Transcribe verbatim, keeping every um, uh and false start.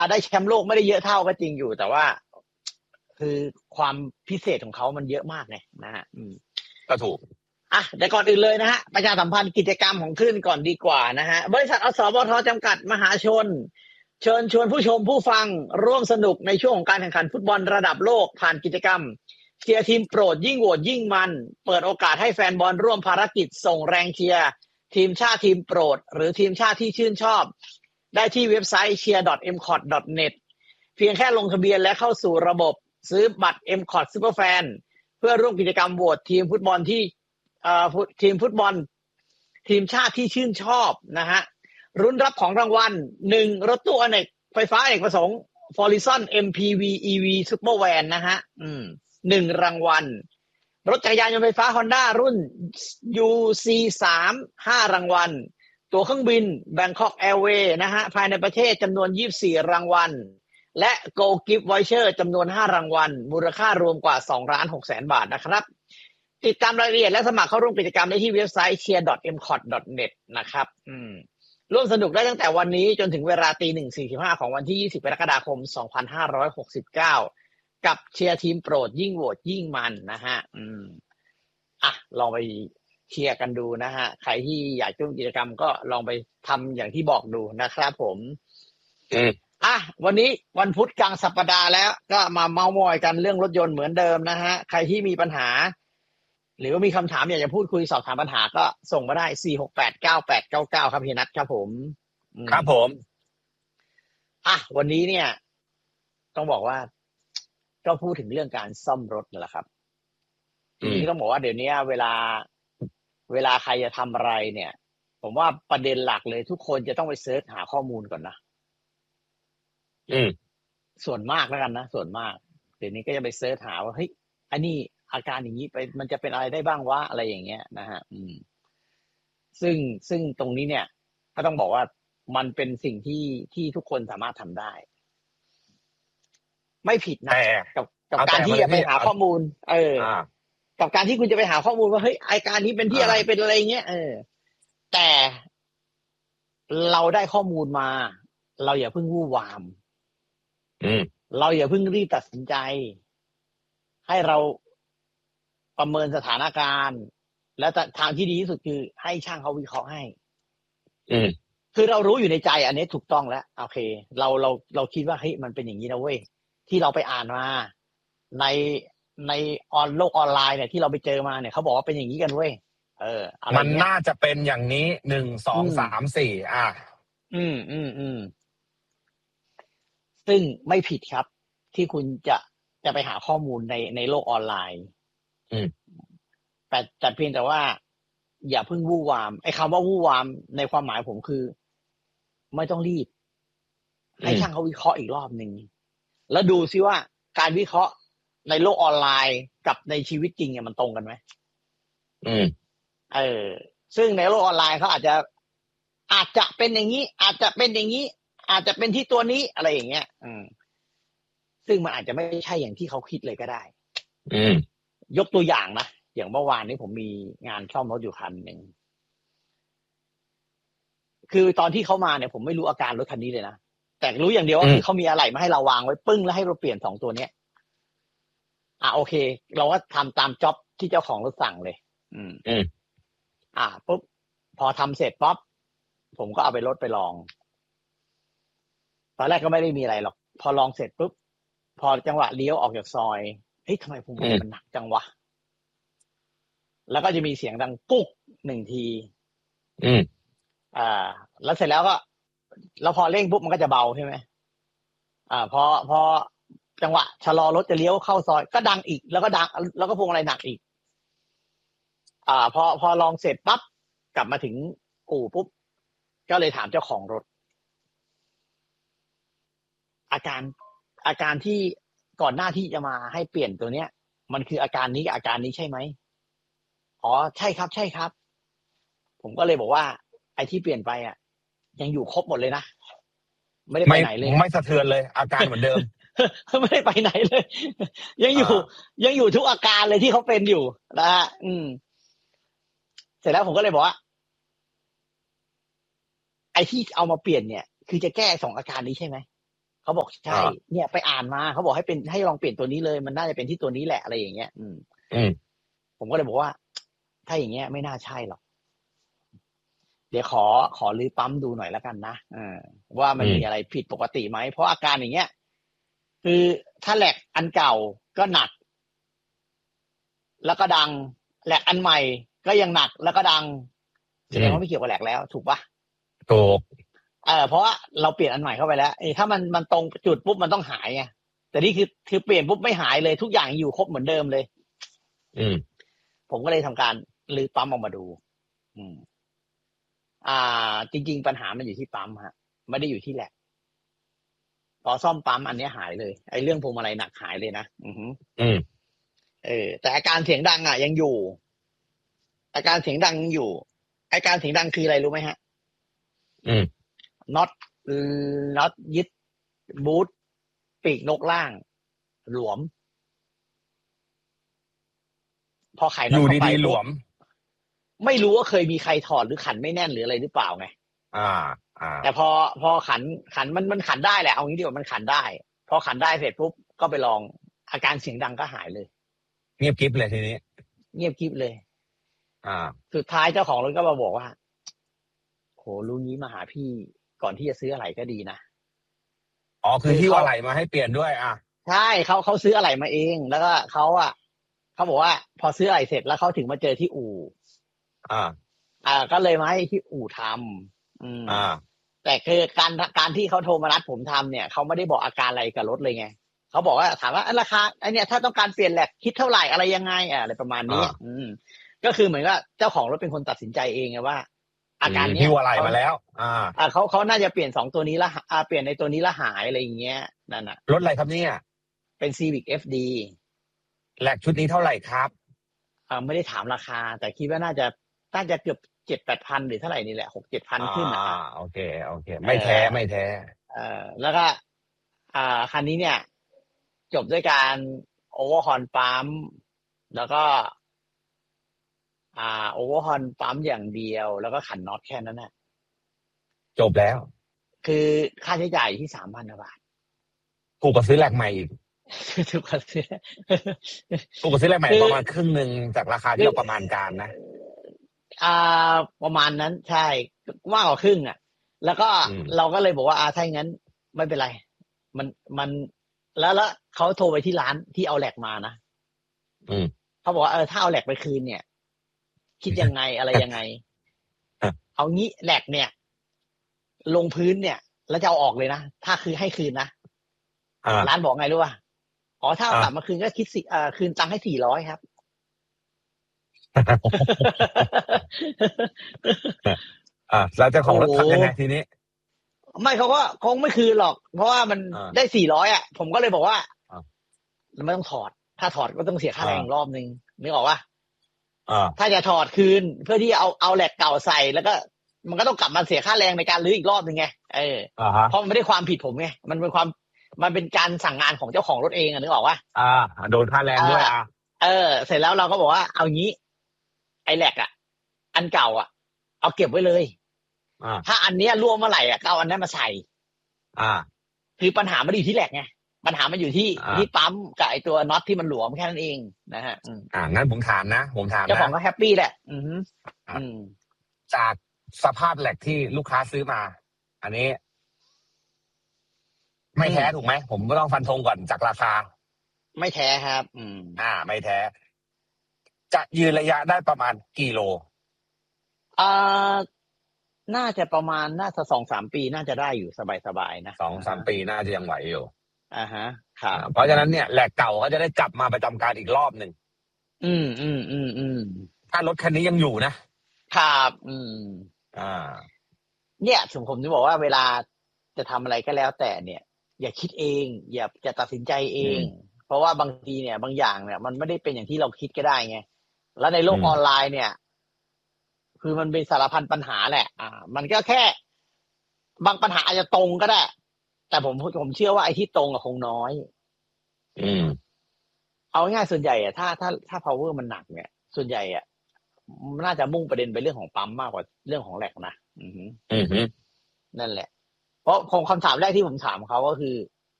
อ่ะได้แชมป์โลกไม่ได้เยอะเท่าก็จริงอยู่แต่ว่าคือความพิเศษของเขามันเยอะมากไงนะฮะอืมก็ถูกอ่ะแต่ก่อนอื่นเลยนะฮะประชาสัมพันธ์กิจกรรมของคลื่นก่อนดีกว่านะฮะบริษัทอสมทจำกัดมหาชนเชิญชวนผู้ชมผู้ฟังร่วมสนุกในช่วงของการแข่งขันฟุตบอลระดับโลกผ่านกิจกรรมเชียร์ทีมโปรดยิ่งโหวตยิ่งมันเปิดโอกาสให้แฟนบอลร่วมภารกิจส่งแรงเชียร์ทีมชาติทีมโปรดหรือทีมชาติที่ชื่นชอบได้ที่เว็บไซต์ เชียร์ ดอท เอ็ม คอท ดอท เน็ต เพียงแค่ลงทะเบียนและเข้าสู่ระบบซื้อบัตร เอ็ม คอท Superfan เพื่อร่วมกิจกรรมโหวตทีมฟุตบอลที่เอ่อทีมฟุตบอลทีมชาติที่ชื่นชอบนะฮะรุ้นรับของรางวัลหนึ่งรถตู้อเนกไฟฟ้าอเนกประสงค์ Forizon เอ็ม พี วี อี วี Super Van นะฮะอืมหนึ่งรางวัลรถจักรยานยนต์ไฟฟ้า Honda รุ่น ยู ซี สาม ห้ารางวัลตั๋วเครื่องบิน Bangkok Airways นะฮะภายในประเทศจำนวนยี่สิบสี่รางวัลและ Go Gift Voucher จำนวนห้ารางวัลมูลค่ารวมกว่าสองล้านหกแสนบาทนะครับติดตามรายละเอียดและสมัครเข้าร่วมกิจกรรมได้ที่เว็บไซต์ เชียร์ ดอท เอ็ม คอท ดอท เน็ต นะครับอืมร่วมสนุกได้ตั้งแต่วันนี้จนถึงเวลาตีหนึ่งสี่สิบห้าของวันที่ยี่สิบกรกฎาคมสองพันห้าร้อยหกสิบเก้ากับเชียร์ทีมโปรดยิ่งโหวตยิ่งมันนะฮะอืมอ่ะลองไปเชียร์กันดูนะฮะใครที่อยากร่วมกิจกรรมก็ลองไปทำอย่างที่บอกดูนะครับผมอืมอ่ะวันนี้วันพุธกลางสัปดาห์แล้วก็มาเม้ามอยกันเรื่องรถยนต์เหมือนเดิมนะฮะใครที่มีปัญหาหรือว่ามีคำถามอยากจะพูดคุยสอบถามปัญหาก็ส่งมาได้สี่ หก แปด เก้า แปด เก้า เก้าครับพี่นัทครับผมครับผมอ่ะวันนี้เนี่ยต้องบอกว่าก็พูดถึงเรื่องการซ่อมรถนั่นแหละครับทีนี้ต้องบอกว่าเดี๋ยวนี้เวลาเวลาใครจะทำอะไรเนี่ยผมว่าประเด็นหลักเลยทุกคนจะต้องไปเสิร์ชหาข้อมูลก่อนนะอืมส่วนมากแล้วกันนะส่วนมากเดี๋ยวนี้ก็จะไปเสิร์ชหาว่าเฮ้ยอันนี้อาการอย่างนี้ไปมันจะเป็นอะไรได้บ้างวะอะไรอย่างเงี้ยนะฮะอืมซึ่งซึ่งตรงนี้เนี่ยก็ต้องบอกว่ามันเป็นสิ่งที่ที่ทุกคนสามารถทำได้ไม่ผิดนะกับกับการที่จะไปหาข้อมูลเออกับการที่คุณจะไปหาข้อมูลว่าเฮ้ยอาการนี้เป็นที่อะไรเป็นอะไรเงี้ยเออแต่เราได้ข้อมูลมาเราอย่าเพิ่งวู่วามเราอย่าเพิ่งรีบตัดสินใจให้เราประเมินสถานการณ์และทางที่ดีที่สุดคือให้ช่างเขาวิเคราะห์ให้คือเรารู้อยู่ในใจอันนี้ถูกต้องแล้วโอเคเราเราเราคิดว่าเฮ้ยมันเป็นอย่างนี้นะเว้ยที่เราไปอ่านมาในในออนโลกออนไลน์เนี่ยที่เราไปเจอมาเนี่ยเขาบอกว่าเป็นอย่างนี้กันเว้ยเออมันน่าจะเป็นอย่างนี้หนึ่งสองสามสี่อ่ะอืมอืมอืมซึ่งไม่ผิดครับที่คุณจะจะไปหาข้อมูลในในโลกออนไลน์อืมแต่แต่เพียงแต่ว่าอย่าเพิ่งวู่วามไอ้คำว่าวู่วามในความหมายผมคือไม่ต้องรีบให้ช่างเขาวิเคราะห์อีกรอบหนึ่งแล้วดูซิว่าการวิเคราะห์ในโลกออนไลน์กับในชีวิตจริงเนี่ยมันตรงกันไหมอืมเออซึ่งในโลกออนไลน์เขาอาจจะอาจจะเป็นอย่างนี้อาจจะเป็นอย่างนี้อาจจะเป็นที่ตัวนี้อะไรอย่างเงี้ยอืมซึ่งมันอาจจะไม่ใช่อย่างที่เขาคิดเลยก็ได้อืมยกตัวอย่างนะอย่างเมื่อวานนี้ผมมีงานซ่อมรถอยู่คันหนึ่งคือตอนที่เขามาเนี่ยผมไม่รู้อาการรถคันนี้เลยนะแต่รู้อย่างเดียวว่าคือเขามีอะไหล่มาให้เราวางไว้ปึ้งแล้วให้เราเปลี่ยนสองตัวเนี้ยอ่ะโอเคเราก็ทำตามจ็อบที่เจ้าของรถสั่งเลยอืมอืมอ่าปุ๊บพอทำเสร็จป๊อปผมก็เอาไปรถไปลองตอนแรกก็ไม่ได้มีอะไรหรอกพอลองเสร็จปุ๊บพอจังหวะเลี้ยวออกจากซอยเฮ้ยทำไมผมมันหนักจังวะแล้วก็จะมีเสียงดังปุ๊กหนึ่งทีอืมอ่าแล้วเสร็จแล้วก็แล้วพอเร่งปุ๊บมันก็จะเบาใช่ไหมอ่าพอพอจังหวะชะลอรถจะเลี้ยวเข้าซอยก็ดังอีกแล้วก็ดังแล้วก็พวงอะไรหนักอีกอ่าพอพอลองเสร็จปั๊บกลับมาถึงอู่ปุ๊บก็เลยถามเจ้าของรถอาการอาการที่ก่อนหน้าที่จะมาให้เปลี่ยนตัวเนี้ยมันคืออาการนี้กับอาการนี้ใช่ไหมอ๋อใช่ครับใช่ครับผมก็เลยบอกว่าไอ้ที่เปลี่ยนไปอ่ะยังอยู่ครบหมดเลยนะไม่ได้ไปไหนเลยไม่สะเทือนเลยอาการเหมือนเดิมไม่ได้ไปไหนเลยยังอยู่ยังอยู่ทุกอาการเลยที่เขาเป็นอยู่นะฮะอืมเสร็จแล้วผมก็เลยบอกว่าไอ้ที่เอามาเปลี่ยนเนี่ยคือจะแก้สองอาการนี้ใช่ไหมเขาบอกใช่อ่าเนี่ยไปอ่านมาเขาบอกให้เป็นให้ลองเปลี่ยนตัวนี้เลยมันน่าจะเป็นที่ตัวนี้แหละอะไรอย่างเงี้ย อืมอืมผมก็เลยบอกว่า ถ้าอย่างเงี้ยไม่น่าใช่หรอกเดี๋ยวขอขอรื้อปั๊มดูหน่อยแล้วกันนะเออว่ามันอืมมีอะไรผิดปกติไหมเพราะอาการอย่างเงี้ย คือถ้าแหลกอันเก่าก็หนัก แล้วก็ดังแหลกอันใหม่ก็ยังหนักแล้วก็ดังแสดงว่าไม่เกี่ยวกับแหลกแล้ว ถูกปะถูกเออเพราะว่าเราเปลี่ยนอันใหม่เข้าไปแล้วเออถ้ามันมันตรงจุดปุ๊บมันต้องหายไงแต่นี่คือคือเปลี่ยนปุ๊บไม่หายเลยทุกอย่างอยู่ครบเหมือนเดิมเลยอืมผมก็เลยทำการรื้อปั๊มออกมาดู อืม อ่า จริง ๆ ปัญหามันอยู่ที่ปั๊มฮะไม่ได้อยู่ที่แหลกพอซ่อมปั๊มอันนี้หายเลยไอ้เรื่องพวงมาลัยหนักหายเลยนะอือฮึอืมเออแต่อาการเสียงดังอ่ะยังอยู่ อาการเสียงดังยังอยู่อาการเสียงดังคืออะไรรู้ไหมฮะอืมน็อตน็อตยึดบูทปีกนกล่าง หลวม พอไขอน็อตยู่เข้าไปดีๆหลวมไม่รู้ว่าเคยมีใครถอดหรือขันไม่แน่นหรืออะไรหรือเปล่าไงอ่า อ่าแต่พอพอขันขันมันมันขันได้แหละเอางี้ดีกว่ามันขันได้ พอขันได้เสร็จปุ๊บก็ไปลองอาการเสียงดังก็หายเลยเงียบกริบเลยทีนี้เงียบกริบเลยอ่าสุดท้ายเจ้าของรถก็มาบอกว่าโหรู้งี้มาหาพี่ก่อนที่จะซื้ออะไรก็ดีนะอ๋อ คือคือที่เขาอะไรมาให้เปลี่ยนด้วย อ่ะใช่เขาเขาซื้ออะไรมาเอง แล้วก็เขาอ่ะเขาบอกว่าพอซื้ออะไรเสร็จแล้วเขาถึงมาเจอที่อู่อ่าอ่า ก็เลยมาให้ที่อู่ทำอืมอ่าแต่คือการการที่เขาโทรมานัดผมทำเนี่ยเขาไม่ได้บอกอาการอะไรกับรถเลยไงเขาบอกว่าถามว่าราคาไอเนี่ยถ้าต้องการเปลี่ยนแหลกคิดเท่าไหร่อะไรยังไงอ่ะอะไรประมาณนี้อ่าอืมก็คือเหมือนกับเจ้าของรถเป็นคนตัดสินใจเองไงว่า อาการเนี้ยหิ้วอะไรมาแล้ว อ่าอ่าเขาเขาน่าจะเปลี่ยนสองตัวนี้ละอ่าเปลี่ยนในตัวนี้ละหายอะไรอย่างเงี้ยนั่นน่ะรถอะไรครับเนี่ยเป็น Civic เอฟ ดีแหลกชุดนี้เท่าไหร่ครับอ่าไม่ได้ถามราคา แต่คิดว่าน่าจะน่าจะเกือบเจ็ดแปดพันหรือเท่าไหร่นี่แหละหกเจ็ดพันขึ้นนะอ่า โอเค โอเค ไม่แท้ ไม่แท้เอ่อแล้วก็อ่าคันนี้เนี่ย จบด้วยการโอเวอร์ฮอนปั๊มแล้วก็ อ่าโอเวอร์ฮอนปั๊มอย่างเดียว แล้วก็ขันน็อตแค่นั้นนะจบแล้วคือค่าใช้จ่ายที่สามพันบาทถูกกว่าซื้อแหลกใหม่อีกถูกกว่าซื้อถูกกว่าซื้อแหลกใหม่คือประมาณครึ่งหนึ่งจากราคาที่เราประมาณการนะอ่าประมาณนั้นใช่มากกว่าครึ่งอ่ะ แล้วก็อืมเราก็เลยบอกว่าอ่าถ้าอย่างนั้นไม่เป็นไร มันมันแล้วแล้วเขาโทรไปที่ร้านที่เอาแหลกมานะอืมเขาบอกว่าเออถ้าเอาแหลกไปคืนเนี่ย คิดยังไง อะไรยังไง เอางี้แหลกเนี่ย ลงพื้นเนี่ย แล้วจะเอาออกเลยนะถ้าคือให้คืนนะอ่าร้านบอกไงรู้ป่ะอ๋อถ้าเอาอ่ากลับมาคืนก็คิดสิเอ่อคืนตังค์ให้สี่ร้อยครับอ่า แล้วเจ้าของรถโอ้โหทำยังไงทีนี้ไม่เขาก็คงไม่คืนหรอก เพราะว่ามันอ่าได้สี่ร้อยอ่ะ ผมก็เลยบอกว่าอ่าไม่ต้องถอด ถ้าถอดก็ต้องเสียค่าอ่าแรงรอบนึงนึกออกป่ะอ่าถ้าจะถอดคืนเพื่อที่เอาเอาแหลกเก่าใส่แล้วก็มันก็ต้องกลับมาเสียค่าแรงในการรื้ออีกรอบนึงไงเอออ่าฮะเพราะมันไม่ได้ความผิดผมไงมันเป็นความมันเป็นการสั่งงานของเจ้าของรถเองอะนึกออกป่ะอ่า โดนค่าแรงด้วย อ่าเออ เสร็จแล้วเราก็บอกว่าเอางี้ ไอ้แหลกอ่ะ อันเก่าอ่ะ เอาเก็บไว้เลยอ่าถ้าอันเนี้ยรั่วเมื่อไหร่อ่ะก็เอาอันนั้นมาใส่อ่าคือปัญหาไม่ได้อยู่ที่แหลกไงปัญหามันอยู่ที่อ่าที่ปั๊มกับไอตัวน็อตที่มันหลวมแค่นั้นเองนะฮะอืมอ่า งั้นผมถามนะ ผมถามเจ้านะของก็แฮปปี้แหละ อือฮึอืมจากสภาพแหลกที่ลูกค้าซื้อมา อันนี้ ไม่แท้อืมถูกไหม ผมก็ต้องฟันธงก่อนจากราคาไม่แท้ครับ อืมอ่า ไม่แท้ จะยืนระยะได้ประมาณกี่โลอ่าน่าจะประมาณน่าจะสองสามปีน่าจะได้อยู่สบายๆนะสองสามปีน่าจะยังไหวอยู่อ่าฮะครับอ่าเพราะฉะนั้นเนี่ยแหลกเก่าก็จะได้กลับมาประจำการอีกรอบหนึ่งอืมอืมอืมอืมถ้ารถคันนี้ยังอยู่นะครับอืมอ่าเนี่ยผมผมจะบอกว่าเวลาจะทำอะไรก็แล้วแต่เนี่ย อย่าคิดเอง อย่าจะตัดสินใจเอง เพราะว่าบางทีเนี่ย บางอย่างเนี่ย มันไม่ได้เป็นอย่างที่เราคิดก็ได้ไงแล้วในโลกอืมออนไลน์เนี่ย คือมันเป็นสารพันปัญหาแหละ อ่า มันก็แค่ บางปัญหาอาจจะตรงก็ได้ แต่ผมผมเชื่อว่าไอ้ที่ตรงอะคงน้อยอืมเอาง่ายๆส่วนใหญ่อะถ้าถ้าถ้า power มันหนักเนี่ย ส่วนใหญ่อะมันน่าจะมุ่งประเด็นไปเรื่องของปั๊มมากกว่าเรื่องของแหลกนะอือฮึอืมฮึนั่นแหละ เพราะผมคำถามแรกที่ผมถามเขาก็คือ